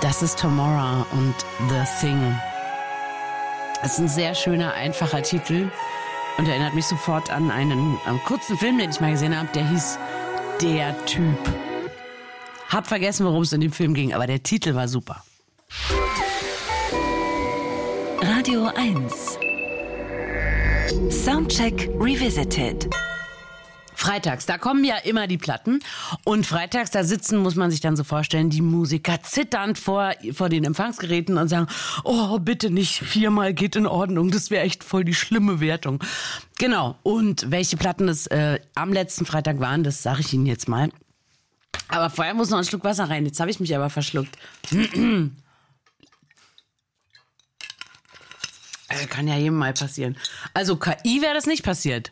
Das ist Tomorrow und The Thing. Das ist ein sehr schöner, einfacher Titel und erinnert mich sofort an einen kurzen Film, den ich mal gesehen habe, der hieß Der Typ. Hab vergessen, worum es in dem Film ging, aber der Titel war super. Radio 1 Soundcheck Revisited. Freitags, da kommen ja immer die Platten und freitags, da sitzen, muss man sich dann so vorstellen, die Musiker zitternd vor den Empfangsgeräten und sagen, oh, bitte nicht, 4-mal geht in Ordnung, das wäre echt voll die schlimme Wertung. Genau, und welche Platten das am letzten Freitag waren, das sage ich Ihnen jetzt mal. Aber vorher muss noch ein Schluck Wasser rein, jetzt habe ich mich aber verschluckt. Kann ja jedem mal passieren. Also KI wäre das nicht passiert.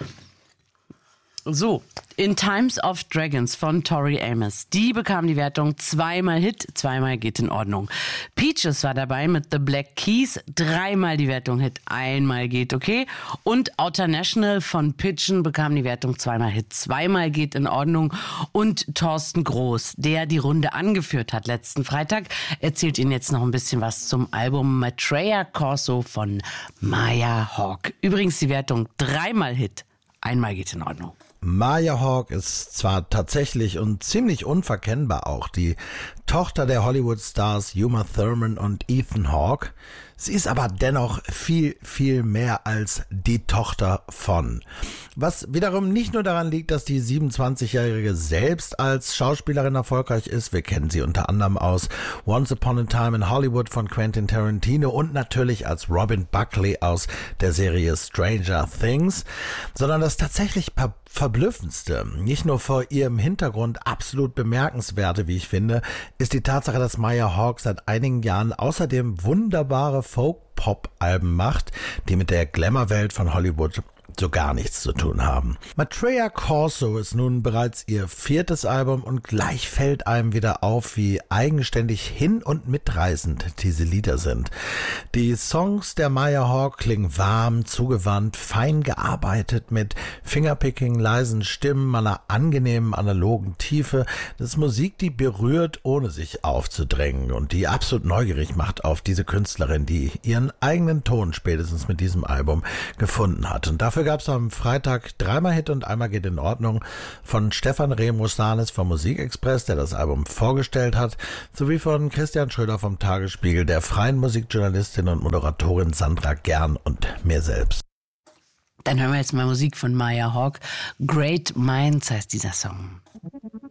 So, In Times of Dragons von Tori Amos. Die bekam die Wertung 2-mal Hit, 2-mal geht in Ordnung. Peaches war dabei mit The Black Keys, 3-mal die Wertung Hit, 1-mal geht okay. Und Outer National von Pigeon bekam die Wertung 2-mal Hit, 2-mal geht in Ordnung. Und Thorsten Groß, der die Runde angeführt hat letzten Freitag, erzählt Ihnen jetzt noch ein bisschen was zum Album Maitreya Corso von Maya Hawke. Übrigens die Wertung 3-mal Hit, 1-mal geht in Ordnung. Maya Hawke ist zwar tatsächlich und ziemlich unverkennbar auch die Tochter der Hollywood-Stars Uma Thurman und Ethan Hawke. Sie ist aber dennoch viel, viel mehr als die Tochter von. Was wiederum nicht nur daran liegt, dass die 27-Jährige selbst als Schauspielerin erfolgreich ist. Wir kennen sie unter anderem aus Once Upon a Time in Hollywood von Quentin Tarantino und natürlich als Robin Buckley aus der Serie Stranger Things, sondern das tatsächlich Verblüffendste, nicht nur vor ihrem Hintergrund absolut bemerkenswerte, wie ich finde, ist die Tatsache, dass Maya Hawke seit einigen Jahren außerdem wunderbare Folk-Pop-Alben macht, die mit der Glamour-Welt von Hollywood so gar nichts zu tun haben. Maitreya Corso ist nun bereits ihr 4. Album und gleich fällt einem wieder auf, wie eigenständig hin- und mitreißend diese Lieder sind. Die Songs der Maya Hawke klingen warm, zugewandt, fein gearbeitet mit Fingerpicking, leisen Stimmen, einer angenehmen analogen Tiefe. Das ist Musik, die berührt, ohne sich aufzudrängen und die absolut neugierig macht auf diese Künstlerin, die ihren eigenen Ton spätestens mit diesem Album gefunden hat. Und dafür gab es am Freitag 3-mal Hit und 1-mal geht in Ordnung von Stefan Remus-Sanes vom Musikexpress, der das Album vorgestellt hat, sowie von Christian Schröder vom Tagesspiegel, der freien Musikjournalistin und Moderatorin Sandra Gern und mir selbst. Dann hören wir jetzt mal Musik von Maya Hawke. Great Minds heißt dieser Song.